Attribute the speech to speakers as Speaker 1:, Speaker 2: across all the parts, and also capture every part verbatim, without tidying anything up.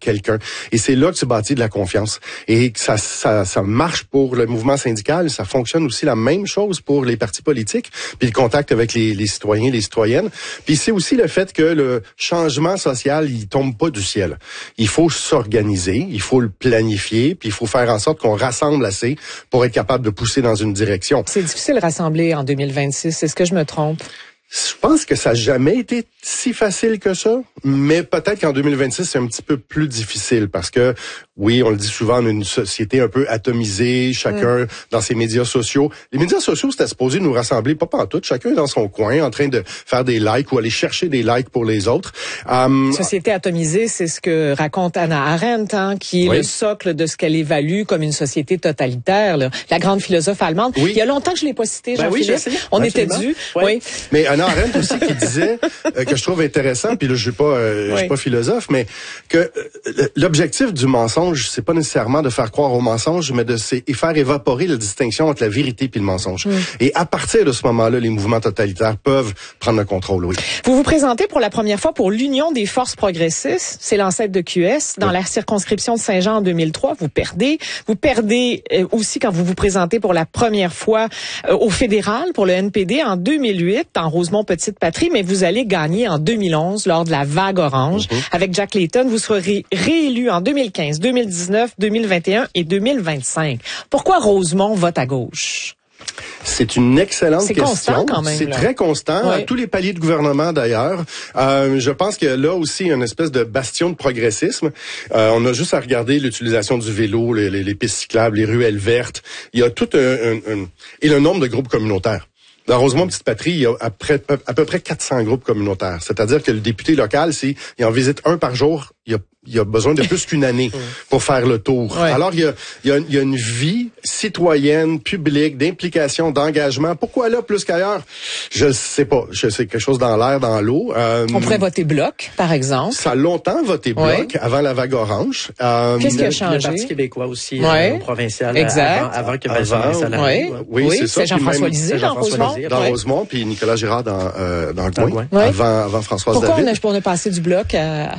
Speaker 1: quelqu'un. Et c'est là que tu bâtis de la confiance. Et que ça, ça, ça marche pour le mouvement syndical, ça fonctionne aussi la même chose pour les partis politiques, puis le contact avec les, les citoyens, les citoyennes. Puis c'est aussi le fait que le changement social, il tombe pas du ciel. Il faut s'organiser, il faut le planifier, puis il faut faire en sorte qu'on rassemble assez pour être capable de pousser dans une direction.
Speaker 2: C'est difficile de rassembler en deux mille vingt-six, est-ce que je me trompe?
Speaker 1: Je pense que ça n'a jamais été si facile que ça, mais peut-être qu'en deux mille vingt-six, c'est un petit peu plus difficile parce que, oui, on le dit souvent, on a une société un peu atomisée, chacun mmh. dans ses médias sociaux. Les médias sociaux, c'était supposé nous rassembler, pas pantoute, chacun dans son coin, en train de faire des likes ou aller chercher des likes pour les autres. Um,
Speaker 2: société atomisée, c'est ce que raconte Hannah Arendt, hein, qui est oui. le socle de ce qu'elle évalue comme une société totalitaire, là. La grande philosophe allemande. Oui. Il y a longtemps que je l'ai pas citée,
Speaker 1: ben
Speaker 2: Jean-Philippe.
Speaker 1: Oui,
Speaker 2: on
Speaker 1: ben,
Speaker 2: était dû.
Speaker 1: Ouais.
Speaker 2: Oui.
Speaker 1: Mais Hannah Arendt aussi qui disait, euh, que je trouve intéressant, puis là, je suis pas, euh, oui. je suis pas philosophe, mais que euh, l'objectif du mensonge, c'est pas nécessairement de faire croire au mensonge, mais de c'est, faire évaporer la distinction entre la vérité et le mensonge. Mm. Et à partir de ce moment-là, les mouvements totalitaires peuvent prendre le contrôle, oui.
Speaker 2: Vous vous présentez pour la première fois pour l'Union des forces progressistes, c'est l'ancêtre de Q S, dans oui. la circonscription de Saint-Jean en deux mille trois. Vous perdez. Vous perdez euh, aussi quand vous vous présentez pour la première fois euh, au fédéral pour le N P D en deux mille huit, en Rosemont-Petite-Patrie, mais vous allez gagner en deux mille onze lors de la vague orange. Mm-hmm. Avec Jack Layton, vous serez réélu en deux mille quinze, deux mille dix-neuf, deux mille vingt et un et deux mille vingt-cinq. Pourquoi Rosemont vote à gauche?
Speaker 1: C'est une excellente
Speaker 2: c'est
Speaker 1: question.
Speaker 2: Constant quand même,
Speaker 1: c'est
Speaker 2: là.
Speaker 1: très constant,
Speaker 2: oui.
Speaker 1: à tous les paliers de gouvernement d'ailleurs. Euh, je pense que là aussi, il y a une espèce de bastion de progressisme. Euh, on a juste à regarder l'utilisation du vélo, les, les, les pistes cyclables, les ruelles vertes. Il y a tout un, un, un... et le nombre de groupes communautaires. Dans Rosemont-Petite-Patrie, il y a à peu, à peu près quatre cents groupes communautaires. C'est-à-dire que le député local, s'il en visite un par jour, il y a, il y a besoin de plus qu'une année pour faire le tour. Ouais. Alors, il y, a, il, y a, il y a une vie citoyenne, publique, d'implication, d'engagement. Pourquoi là plus qu'ailleurs? Je sais pas. Je sais quelque chose dans l'air, dans l'eau. Euh,
Speaker 2: On pourrait voter bloc, par exemple.
Speaker 1: Ça a longtemps voté bloc, ouais. avant la vague orange.
Speaker 2: Euh, Qu'est-ce qui a changé?
Speaker 3: Le Parti québécois aussi,
Speaker 2: ouais.
Speaker 3: euh, provincial,
Speaker 2: exact.
Speaker 3: avant, avant que Benjamin Salary.
Speaker 2: Oui,
Speaker 1: oui,
Speaker 2: oui
Speaker 1: c'est ça.
Speaker 2: C'est Jean-François Lisée dans Rosemont.
Speaker 1: Dans ouais. Rosemont, puis Nicolas Girard dans, euh, dans le
Speaker 3: dans
Speaker 1: coin,
Speaker 3: ouais.
Speaker 1: avant, avant Françoise
Speaker 2: Pourquoi
Speaker 1: David.
Speaker 2: Pourquoi on a passé du bloc à...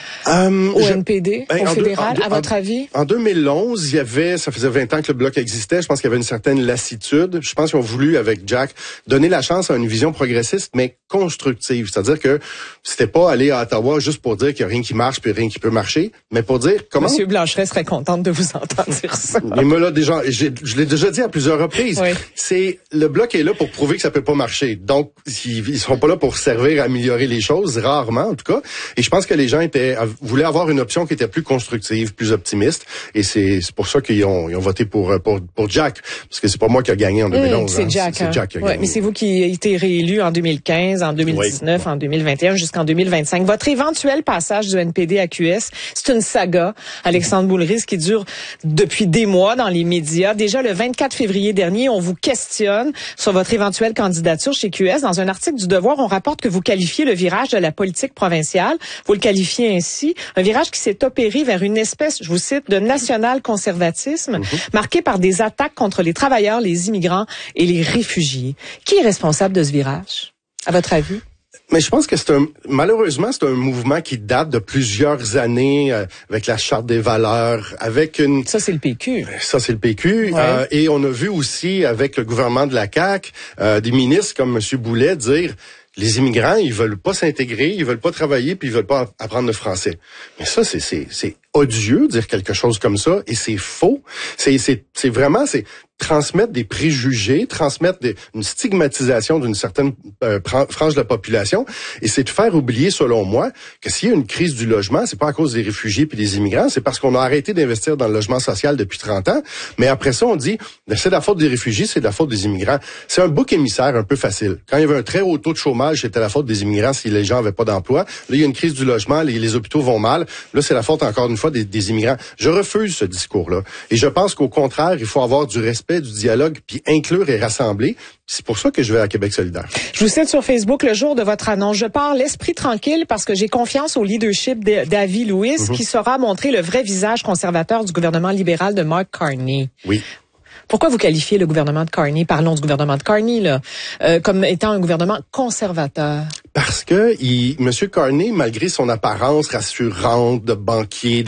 Speaker 1: Um,
Speaker 2: au
Speaker 1: je,
Speaker 2: N P D,
Speaker 1: ben,
Speaker 2: au fédéral,
Speaker 1: deux, en,
Speaker 2: à votre
Speaker 1: en,
Speaker 2: avis?
Speaker 1: En deux mille onze, il y avait, ça faisait vingt ans que le bloc existait. Je pense qu'il y avait une certaine lassitude. Je pense qu'ils ont voulu, avec Jack, donner la chance à une vision progressiste, mais constructive. C'est-à-dire que c'était pas aller à Ottawa juste pour dire qu'il y a rien qui marche puis rien qui peut marcher, mais pour dire comment...
Speaker 2: Monsieur Blanchet serait contente de vous entendre dire ça.
Speaker 1: Mais me l'a déjà, je l'ai déjà dit à plusieurs reprises. Oui. C'est, le bloc est là pour prouver que ça peut pas marcher. Donc, ils, ils seront pas là pour servir à améliorer les choses, rarement, en tout cas. Et je pense que les gens étaient, voulaient avoir une option qui était plus constructive, plus optimiste, et c'est, c'est pour ça qu'ils ont, ils ont voté pour, pour, pour Jack, parce que c'est pas moi qui a gagné en deux mille onze.
Speaker 2: Mmh, c'est
Speaker 1: hein.
Speaker 2: Jack.
Speaker 1: C'est,
Speaker 2: hein.
Speaker 1: c'est Jack qui a
Speaker 2: ouais,
Speaker 1: gagné.
Speaker 2: Mais c'est vous qui avez été réélu en deux mille quinze, en deux mille dix-neuf, oui. en deux mille vingt et un, jusqu'en deux mille vingt-cinq. Votre éventuel passage du N P D à Q S, c'est une saga, Alexandre Boulris, qui dure depuis des mois dans les médias. Déjà, le vingt-quatre février dernier, on vous questionne sur votre éventuelle candidature chez Q S. Dans un article du Devoir, on rapporte que vous qualifiez le virage de la politique provinciale. Vous le qualifiez ainsi, un virage qui s'est opéré vers une espèce, je vous cite, de national-conservatisme, mm-hmm. marqué par des attaques contre les travailleurs, les immigrants et les réfugiés. Qui est responsable de ce virage, à votre avis?
Speaker 1: Mais je pense que c'est un, malheureusement, c'est un mouvement qui date de plusieurs années, euh, avec la Charte des valeurs, avec une...
Speaker 2: Ça, c'est le P Q.
Speaker 1: Ça, c'est le P Q.
Speaker 2: Ouais.
Speaker 1: Euh, et on a vu aussi, avec le gouvernement de la C A Q, euh, des ministres comme M. Boulet dire... Les immigrants, ils veulent pas s'intégrer, ils veulent pas travailler, puis ils veulent pas apprendre le français. Mais ça, c'est c'est c'est odieux de dire quelque chose comme ça, et c'est faux. C'est c'est c'est vraiment c'est transmettre des préjugés, transmettre des, une stigmatisation d'une certaine euh, frange de la population, et c'est de faire oublier, selon moi, que s'il y a une crise du logement, c'est pas à cause des réfugiés puis des immigrants, c'est parce qu'on a arrêté d'investir dans le logement social depuis trente ans. Mais après ça, on dit c'est de la faute des réfugiés, c'est de la faute des immigrants. C'est un bouc émissaire un peu facile. Quand il y avait un très haut taux de chômage, c'était la faute des immigrants si les gens avaient pas d'emploi. Là, il y a une crise du logement, les, les hôpitaux vont mal. Là, c'est la faute encore une fois des, des immigrants. Je refuse ce discours-là. Et je pense qu'au contraire, il faut avoir du respect, du dialogue, puis inclure et rassembler. C'est pour ça que je vais à Québec solidaire.
Speaker 2: Je vous cite sur Facebook le jour de votre annonce. Je pars l'esprit tranquille parce que j'ai confiance au leadership d'Avi Lewis mm-hmm. qui saura montrer le vrai visage conservateur du gouvernement libéral de Mark Carney.
Speaker 1: Oui.
Speaker 2: Pourquoi vous qualifiez le gouvernement de Carney, parlons du gouvernement de Carney, là, euh, comme étant un gouvernement conservateur?
Speaker 1: Parce que il, M. Carney, malgré son apparence rassurante de banquier,